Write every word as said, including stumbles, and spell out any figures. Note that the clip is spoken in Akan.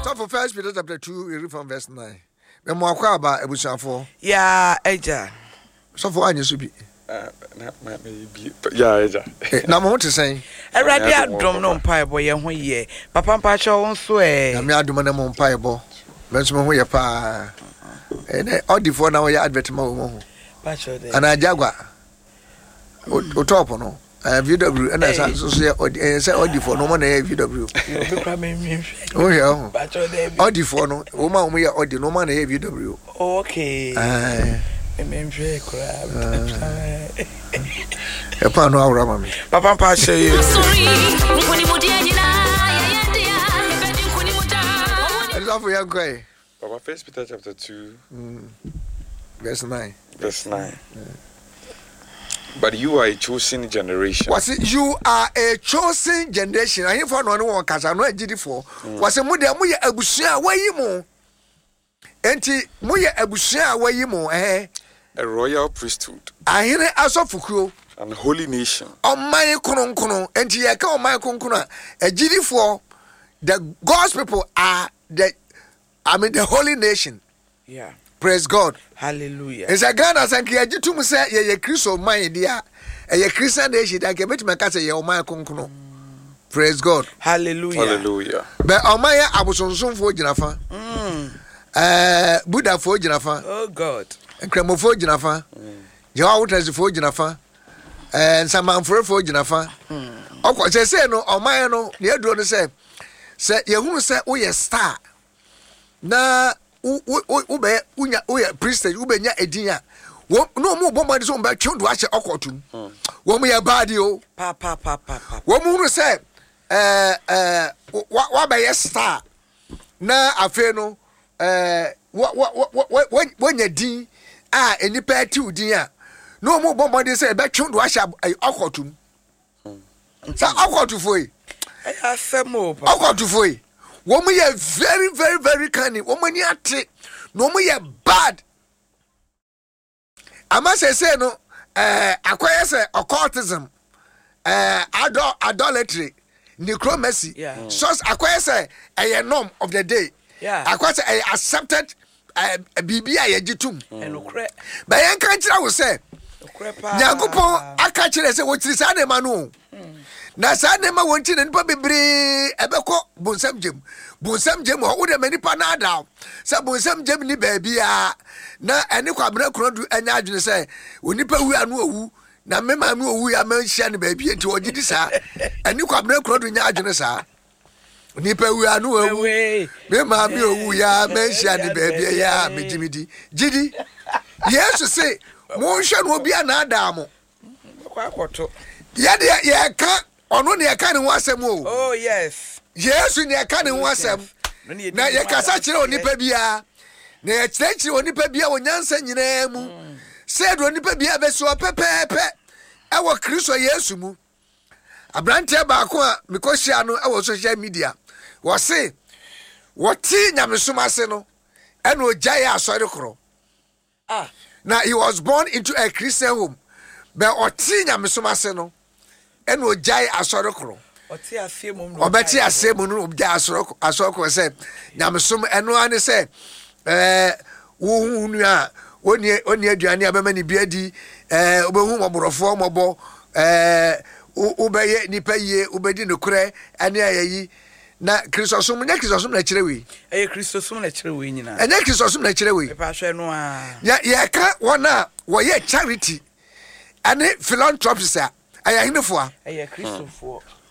So for First Peter chapter two, we read from verse nine. Me mo akwa aba ebusuafo. Ya eja. So for anyi so bi. Uh, na ma me bi. Ya eja. Na mo te sen. Erade adom no mpa ebo ye ho ye. Papa mpa che won so eh. Na me adom na mo mpa ebo. Me so mo ho ye pa. Eh na odifo na wo ya advert ma wo ho. Pa cho de. Ana jagwa. O top no. Uh, V W and I said, so say, Odifo, no one a V W. Oh, yeah, Odifo, no woman, we are Odi, no man a V W. Okay, I mean, very crab. A pan of Ramami. Papa Pasha, you I love your gray. Papa, First Peter chapter two, verse nine. Verse nine. But you are a chosen generation. Was it you are a chosen generation? I hear for no one cause I know a G D four. Was a mudia muya abusia way mo. Enti muya abusia way mo eh. A royal priesthood. I hear aso fukuo. And holy nation. On my konon konon. Enti yaka on my konkona. A G D four. The God's people are the, I mean the holy nation. Yeah. Praise God. Hallelujah. It's a Ghana sanki ya jitu mu say ye ye Christo man dia. E ye Christian nation da ke betima ka say ye o man konkono. Praise God. Hallelujah. Hallelujah. Be o man ya abosonsonfo ginafa. Mm. Eh Buddha fo ginafa. Oh God. Nkramofo ginafa. Jehovah Witness fo ginafa. Eh Nsamanfo fo ginafa. Mm. Okwo say say no o man no ne aduro no say say ye hu say wo ye star. Na u u u be unya u ya priest u be nya edin a wo no mo bo madi so mba twendo a che okotum wo mo ya badi o pa pa pa pa pa wo mo hu say eh eh wa ba ye star na afi no eh wo wo wo nya din a enipa ti udin a no mo bo madi say be twendo a che okotum sa okotufo yi I afemo pa okotufo yi woman ye very very very canny woman ye ate no woman ye bad ama say say no eh akwaya say occultism eh adol idolatry necromancy yeah. So akwaya say a norm of the day yeah akwaya say accepted eh bibia ye gitum enokre ba yen kan kira wo say Nyankopon aka kire say wo tiri sa na ma no na sa ne ma wonti ne nipa bebre ebekọ bonsam jem bonsam jem ho de manipa na ada sa bonsam jem ni ba bia na ene kwa bra krodu anya adwene say onipa wu anu owu na me ma me owu ya ma hia ne ba bia nti ogidi sa ene kwa bra krodu nya adwene sa onipa wu anu owu me ma me owu ya ma hia ne ba bia ya mejimidi gidi yesu say mo hwe no bia na ada mo kwa akoto ya de ya ka ono ne yaka ne ho asem o oh yes yesu ne yaka ne ho asem na ye kasa kire onipa bia na ye kire kire onipa bia onyansa nyina mu se do onipa bia be so pepepe e wo Kristo Yesu mu abrante ba ko a mikohia no e wo social media wo se wo ti nyamesoma se no e no ojaye asori koro ah now he was born into a Christian home but o ti nyamesoma se no eno ojai asorokro oti afemu no obeti asemu no ojai asorokro asorokro se nyamesom eno ane se eh wo hunu a oni oni aduane abema ni biadi eh obehu moborofo mobo eh ubeye nipa ye ubedi nokure ane ayi na Kristosum nya Kristosum na kirewe eh Kristosum na kirewe nyina enya Kristosum na kirewe pepa hwe no a ya ya ka wona wo ye charity ane philanthropist a aya hinefo a aya Kristofo